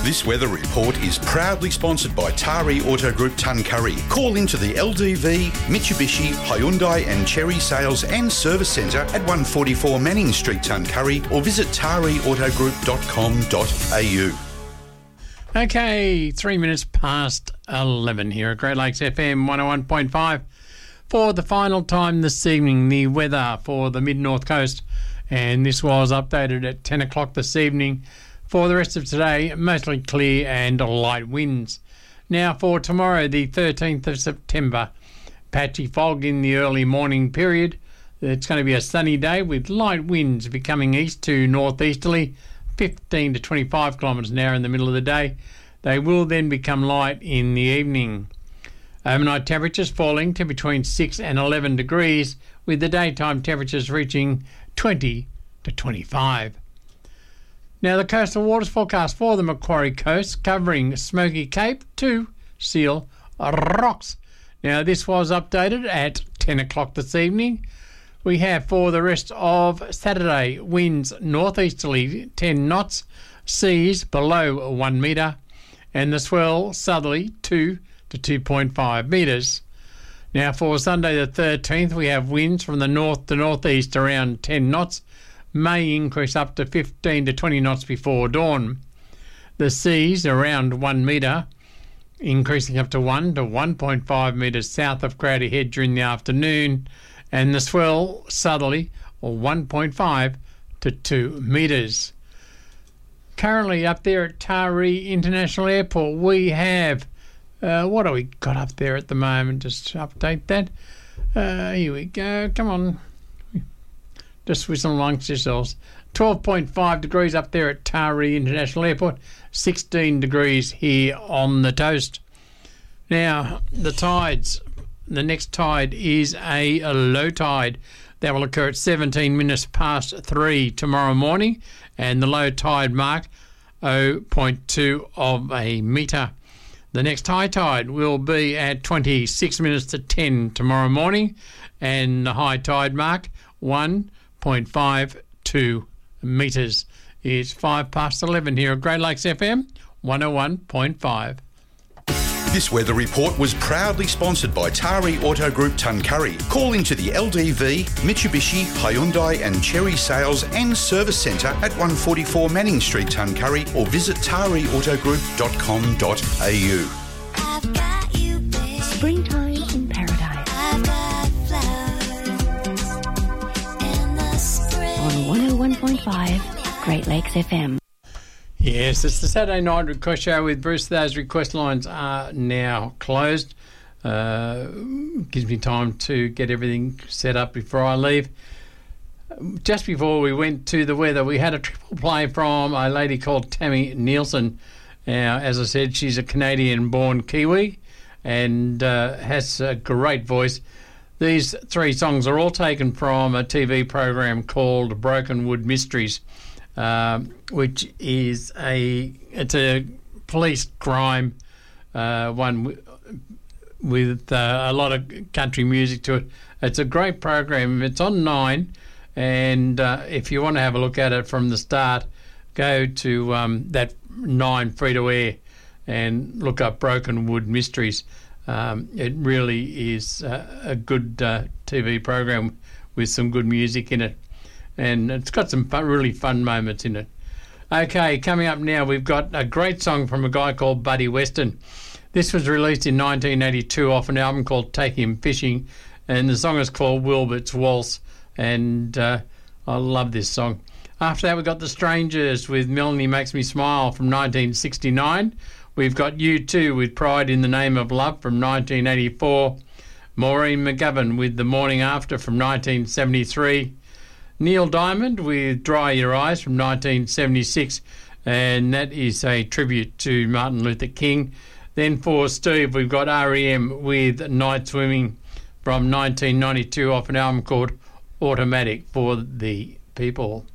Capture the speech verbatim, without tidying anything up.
This weather report is proudly sponsored by Tari Auto Group Tuncurry. Call into the L D V, Mitsubishi, Hyundai and Chery Sales and Service Centre at one forty-four Manning Street, Tuncurry, or visit tari auto group dot com dot a u. Okay, three minutes past eleven here at Great Lakes F M one oh one point five. For the final time this evening, the weather for the mid-north coast, and this was updated at ten o'clock this evening. For the rest of today, mostly clear and light winds. Now for tomorrow, the thirteenth of September, patchy fog in the early morning period. It's going to be a sunny day with light winds becoming east to northeasterly, fifteen to twenty-five kilometres an hour in the middle of the day. They will then become light in the evening. Overnight temperatures falling to between six and eleven degrees, with the daytime temperatures reaching twenty to twenty-five. Now the coastal waters forecast for the Macquarie Coast, covering Smoky Cape to Seal Rocks. Now this was updated at ten o'clock this evening. We have for the rest of Saturday winds northeasterly ten knots, seas below one metre, and the swell southerly two to two point five metres. Now for Sunday the thirteenth, we have winds from the north to northeast around ten knots, may increase up to fifteen to twenty knots before dawn. The seas around one metre, increasing up to one to one point five metres south of Crowdy Head during the afternoon, and the swell southerly, or one point five to two metres. Currently up there at Taree International Airport, we have, uh, what do we got up there at the moment? Just update that. Uh, here we go. Come on. Just whistle amongst yourselves. twelve point five degrees up there at Taree International Airport, sixteen degrees here on the Toast. Now, the tides. The next tide is a, a low tide. That will occur at seventeen minutes past three tomorrow morning, and the low tide mark zero point two of a metre. The next high tide will be at twenty-six minutes to ten tomorrow morning, and the high tide mark one point five two metres. It's five past eleven here at Great Lakes F M one oh one point five. This weather report was proudly sponsored by Tari Auto Group Tuncurry. Call into the L D V, Mitsubishi, Hyundai and Chery Sales and Service Centre at one forty-four Manning Street, Tuncurry, or visit tari auto group dot com dot a u. Springtime in paradise. On one oh one point five, Great Lakes F M. Yes, it's the Saturday night request show with Bruce. Those request lines are now closed. Uh, gives me time to get everything set up before I leave. Just before we went to the weather, we had a triple play from a lady called Tammy Nielsen. Now, as I said, she's a Canadian-born Kiwi and uh, has a great voice. These three songs are all taken from a T V program called Broken Wood Mysteries. Um, which is a it's a police crime uh, one w- with uh, a lot of country music to it. It's a great program. It's on Nine, and uh, if you want to have a look at it from the start, go to um, that Nine free to air and look up Broken Wood Mysteries. Um, it really is uh, a good uh, T V program with some good music in it. And it's got some fun, really fun moments in it. Okay, coming up now, we've got a great song from a guy called Buddy Weston. This was released in nineteen eighty-two off an album called Take Him Fishing, and the song is called Wilbert's Waltz, and uh, I love this song. After that, we've got The Strangers with Melanie Makes Me Smile from nineteen sixty-nine. We've got U two with Pride in the Name of Love from nineteen eighty-four. Maureen McGovern with The Morning After from nineteen seventy-three. Neil Diamond with Dry Your Eyes from nineteen seventy-six, and that is a tribute to Martin Luther King. Then for Steve, we've got R E M with Night Swimming from nineteen ninety-two off an album called Automatic for the People.